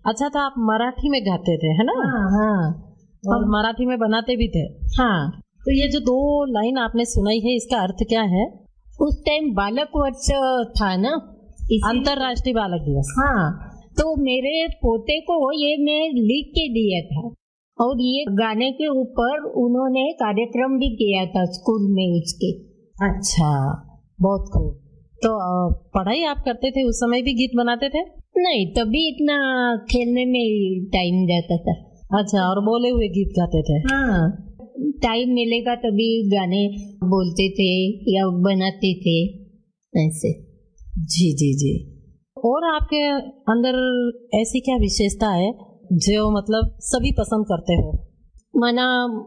अच्छा, तो आप मराठी में गाते थे है ना? हाँ। और मराठी में बनाते भी थे? हाँ। तो ये जो 2 लाइन आपने सुनाई है, इसका अर्थ क्या है? उस टाइम बालक वर्ष था ना, अंतरराष्ट्रीय बालक दिवस। हाँ, तो मेरे पोते को ये मैं लिख के दिया था और ये गाने के ऊपर उन्होंने कार्यक्रम भी किया था स्कूल में उसके। अच्छा, बहुत खूब। तो पढ़ाई आप करते थे उस समय भी गीत बनाते थे? नहीं, तभी इतना खेलने में टाइम जाता था। अच्छा, और बोले हुए गीत गाते थे? हाँ, टाइम मिलेगा तभी गाने बोलते थे या बनाते थे ऐसे। जी जी जी। और आपके अंदर ऐसी क्या विशेषता है जो मतलब सभी पसंद करते हो? माना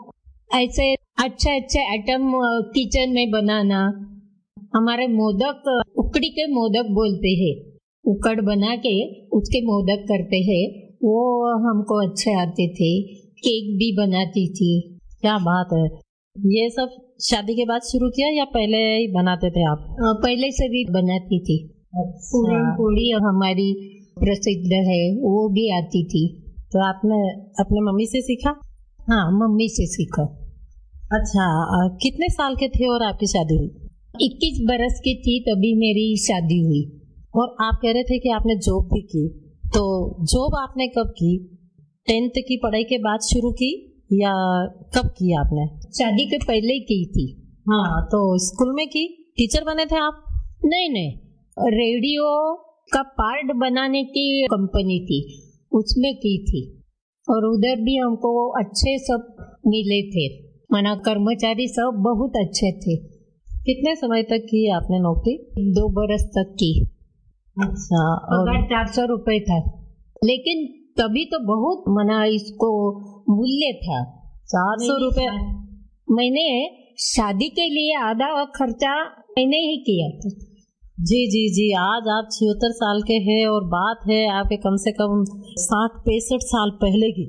ऐसे अच्छे अच्छे आइटम किचन में बनाना। हमारे मोदक, उकड़ी के मोदक बोलते हैं, उकड़ बना के उसके मोदक करते हैं, वो हमको अच्छे आते थे। केक भी बनाती थी। क्या बात है। ये सब शादी के बाद शुरू किया या पहले ही बनाते थे आप? पहले से भी बनाती थी। पूरन पोड़ी हमारी प्रसिद्ध है, वो भी आती थी। तो आपने अपने मम्मी से सीखा? हाँ, मम्मी से सीखा। अच्छा, कितने साल के थे और आपकी शादी हुई? 21 बरस की थी तभी मेरी शादी हुई। और आप कह रहे थे कि आपने जॉब भी की, तो जॉब आपने कब की? 10th की पढ़ाई के बाद शुरू की या कब की आपने? शादी के पहले की थी। हाँ, तो स्कूल में की? टीचर बने थे आप? नहीं, रेडियो का पार्ट बनाने की कंपनी थी, उसमें की थी। और उधर भी हमको अच्छे सब मिले थे, माना कर्मचारी सब बहुत अच्छे थे। कितने समय तक की आपने नौकरी? 2 बरस तक की। अच्छा, और 400 रुपए था, लेकिन तभी तो बहुत मना इसको मूल्य था। 400 रुपए? मैंने शादी के लिए आधा खर्चा मैंने ही किया था। जी जी जी। आज आप 76 साल के हैं और बात है आपके कम से कम 60-65 साल पहले की,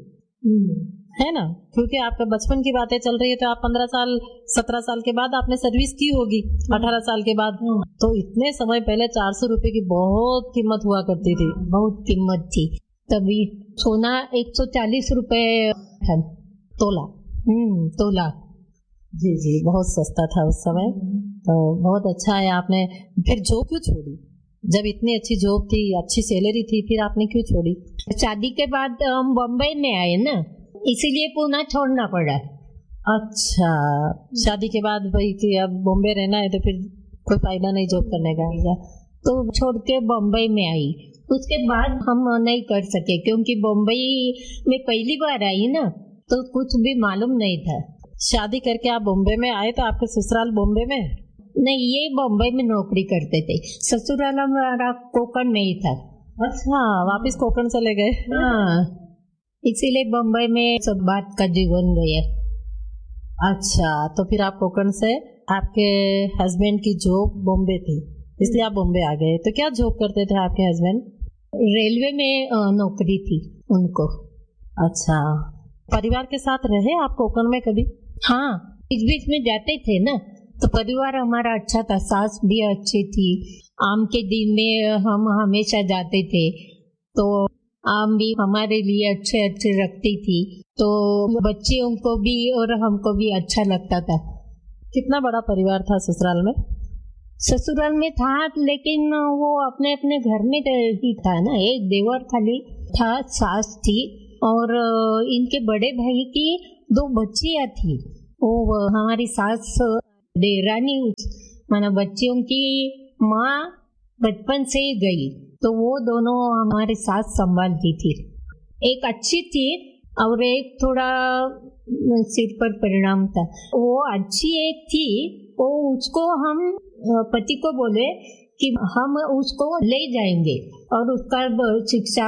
है ना? क्योंकि आपके बचपन की बातें चल रही है, तो आप 15 साल 17 साल के बाद आपने सर्विस की होगी, 18 साल के बाद। तो इतने समय पहले 400 रुपए की बहुत कीमत हुआ करती थी। बहुत कीमत थी तभी। सोना 140 रुपए था तोला। तोला। जी जी, बहुत सस्ता था उस समय। तो बहुत अच्छा है। आपने फिर जॉब क्यों छोड़ी? जब इतनी अच्छी जॉब थी, अच्छी सैलरी थी, फिर आपने क्यों छोड़ी? शादी के बाद हम बम्बई में आए ना, इसीलिए पुणे छोड़ना पड़ा। अच्छा, शादी के बाद भाई कि अब बॉम्बे रहना है तो फिर कोई फायदा नहीं जॉब करने का, तो छोड़ के बम्बई में आई। उसके बाद हम नहीं कर सके क्योंकि बम्बई में पहली बार आई ना, तो कुछ भी मालूम नहीं था। शादी करके आप बॉम्बे में आए तो आपके ससुराल बॉम्बे में? नहीं, ये बम्बई में नौकरी करते थे। ससुराल हमारा कोकण में ही था। अच्छा, वापिस कोकण चले गए? हाँ, इसीलिए बम्बई में सब बात का जीवन गया। अच्छा, तो फिर आप कोकण से, आपके हस्बैंड की जॉब बॉम्बे थी इसलिए आप बॉम्बे आ गए। तो क्या जॉब करते थे आपके हस्बैंड? रेलवे में नौकरी थी उनको। अच्छा, परिवार के साथ रहे आप कोकण में कभी? हाँ, बीच बीच में जाते थे ना, तो परिवार हमारा अच्छा था। सास भी अच्छी थी। आम के दिन में हम हमेशा जाते थे, तो आम भी हमारे लिए अच्छे अच्छे रखती थी, तो बच्चियों को भी और हमको भी अच्छा लगता था। कितना बड़ा परिवार था ससुराल में? ससुराल में था, लेकिन वो अपने अपने घर में ही था ना। एक देवर खाली था, सास थी और इनके बड़े भाई की 2 बच्चियां थी। वो हमारी सास देरानी, माना बच्चियों की माँ बचपन से ही गई, तो वो दोनों हमारे साथ संभालती थी। एक अच्छी थी और एक थोड़ा सिर पर परिणाम था। वो अच्छी एक थी, वो उसको हम पति को बोले कि हम उसको ले जाएंगे और उसका शिक्षा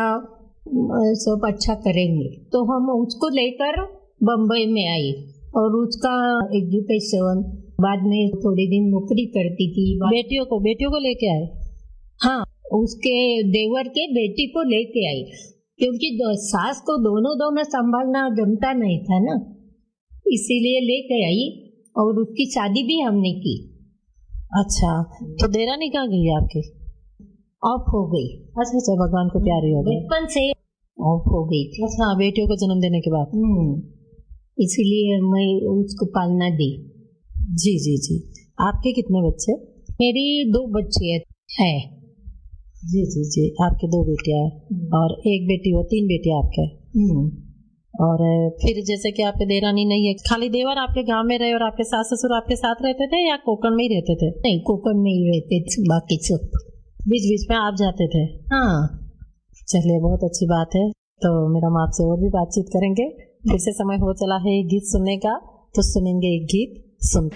सब अच्छा करेंगे, तो हम उसको लेकर बम्बई में आई और उसका एजुकेशन, बाद में थोड़े दिन नौकरी करती थी। बेटियों को लेके आए? हाँ, उसके देवर के बेटी को लेके आई, क्योंकि सास को दोनों संभालना जमता नहीं था ना, इसीलिए लेके आई और उसकी शादी भी हमने की। अच्छा, तो देरानी कहाँ गई आपकी? ऑफ हो गई। अच्छा, भगवान को प्यारी हो गई। बचपन से ऑफ हो गई थी। अच्छा, बेटियों को जन्म देने के बाद। इसीलिए मैं उसको पालना दी। जी जी जी। आपके कितने बच्चे? मेरी 2 बच्चे है। जी जी जी। आपके 2 बेटियां हैं और एक बेटी हो, 3 बेटियां आपके। और फिर जैसे कि आपके देरानी नहीं है, खाली देवर आपके गांव में रहे और आपके सास ससुर आपके साथ रहते थे या कोकण में ही रहते थे? नहीं, कोकण में ही रहते थे, बाकी सब बीच बीच में आप जाते थे? हाँ। चलिए, बहुत अच्छी बात है। तो मैडम आपसे और भी बातचीत करेंगे। फिर से समय हो चला है गीत सुनने का, तो सुनेंगे एक गीत सुनते